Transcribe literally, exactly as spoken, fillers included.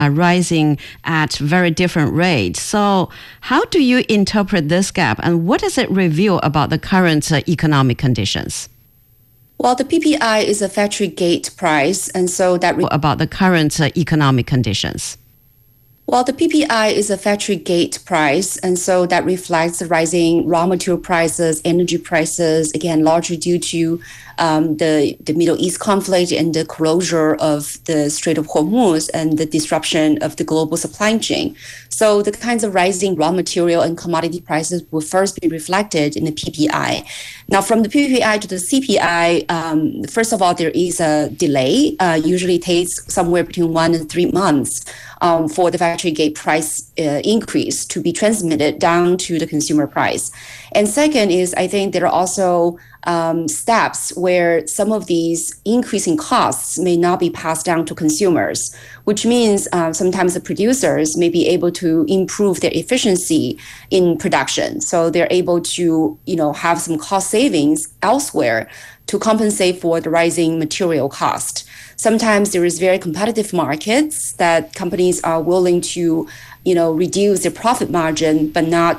are rising at very different rates. So how do you interpret this gap, and what does it reveal about the current uh, economic conditions? Well, the P P I is a factory gate price, and so that re- about the current uh, economic conditions. Well, the P P I is a factory gate price, and so that reflects the rising raw material prices, energy prices, again, largely due to um, the, the Middle East conflict and the closure of the Strait of Hormuz and the disruption of the global supply chain. So the kinds of rising raw material and commodity prices will first be reflected in the P P I. Now, from the P P I to the C P I, um, first of all, there is a delay. Uh, usually it takes somewhere between one and three months um, for the factory gate price uh, increase to be transmitted down to the consumer price. And second is, I think there are also um, steps where some of these increasing costs may not be passed down to consumers, which means uh, sometimes the producers may be able to improve their efficiency in production. So they're able to, you know, have some cost savings elsewhere to compensate for the rising material cost. Sometimes there is very competitive markets that companies are willing to, you know, reduce their profit margin, but not